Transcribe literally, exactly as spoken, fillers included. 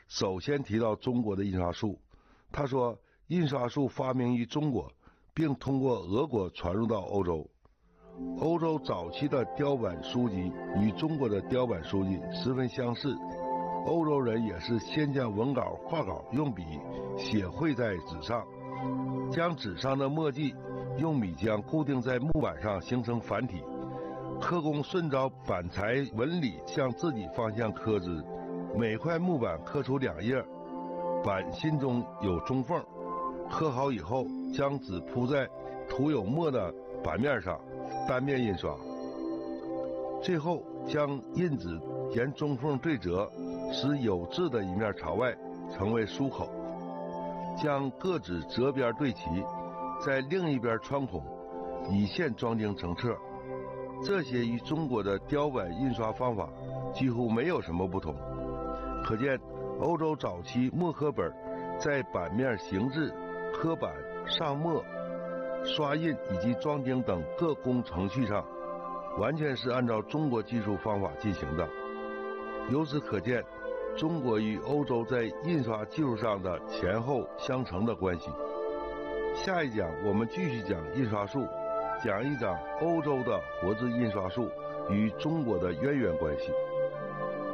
首先提到中国的印刷术。他说，印刷术发明于中国，并通过俄国传入到欧洲。欧洲早期的雕版书籍与中国的雕版书籍十分相似，欧洲人也是先将文稿、画稿用笔写绘在纸上，将纸上的墨迹用米浆固定在木板上形成繁体，刻工顺照板材纹理向自己方向刻之，每块木板刻出两页，板心中有中缝，刻好以后将纸铺在涂有墨的板面上，单面印刷，最后将印纸沿中缝对折，使有字的一面朝外，成为书口，将各纸折边对齐，在另一边穿孔，以线装订成册。这些与中国的雕版印刷方法几乎没有什么不同，可见欧洲早期墨刻本在版面形制、刻板、上墨、刷印以及装订等各工程序上，完全是按照中国技术方法进行的。由此可见，中国与欧洲在印刷技术上的前后相承的关系。下一讲我们继续讲印刷术，讲一讲欧洲的活字印刷术与中国的渊源关系。